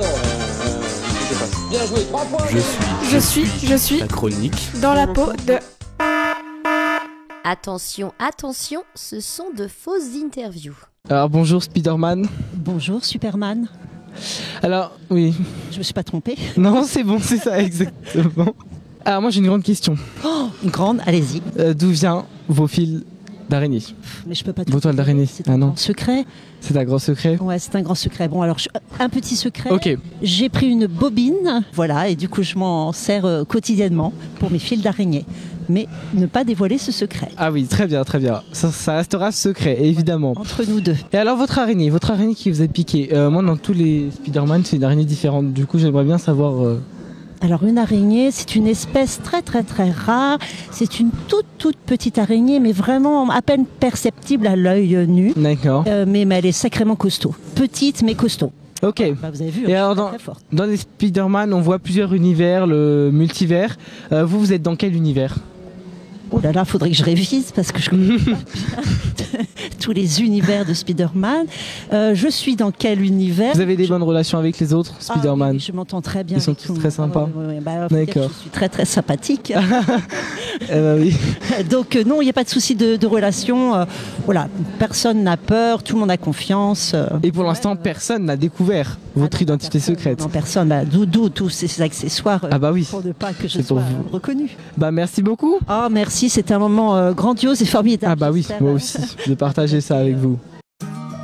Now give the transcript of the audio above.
Bien joué, 3 points. Je suis La chronique. dans la peau de... Attention, attention, ce sont de fausses interviews. Alors bonjour Spider-Man. Bonjour Superman. Alors oui, Je me suis pas trompée. non c'est bon, c'est ça exactement. Alors moi j'ai une grande question. Une grande, allez-y. D'où vient vos fils d'araignée? Mais je peux pas tout Vos toiles dire. d'araignée. C'est Ah un non, grand secret. c'est un grand secret. Ouais, c'est un grand secret. Bon, alors, un petit secret. Ok, J'ai pris une bobine, voilà, et du coup, je m'en sers quotidiennement pour mes fils d'araignée. Mais ne pas dévoiler ce secret. ah oui, très bien, très bien. Ça restera secret, évidemment. Entre nous deux. Et alors votre araignée qui vous a piqué, moi dans tous les Spider-Man c'est une araignée différente, du coup j'aimerais bien savoir... Alors, une araignée, c'est une espèce très, très, très rare. C'est une toute petite araignée, mais vraiment à peine perceptible à l'œil nu. D'accord, Mais elle est sacrément costaud. Petite, mais costaud. ok. Bah, vous avez vu, Et elle alors est très forte. dans les Spider-Man on voit plusieurs univers, le multivers. Vous êtes dans quel univers? Oh là là, faudrait que je révise parce que je connais pas bien tous les univers de Spider-Man. Je suis dans quel univers? Vous avez des bonnes relations avec les autres Ah Spider-Man? oui, je m'entends très bien. Ils sont avec tous tout le très monde. sympas. Ah ouais, bah, faut dire que D'accord. je suis très très sympathique. Eh ben oui. Donc non, il n'y a pas de souci de relation. Voilà, personne n'a peur, tout le monde a confiance. Et pour l'instant personne n'a découvert votre identité secrète. Non, personne. Bah, d'où tous ces accessoires Ah bah oui. pour ne pas que je C'est pour sois vous. reconnue. Bah merci beaucoup. Ah merci, c'était un moment grandiose et formidable. Ah bah oui, J'espère. moi aussi, de partager ça avec vous.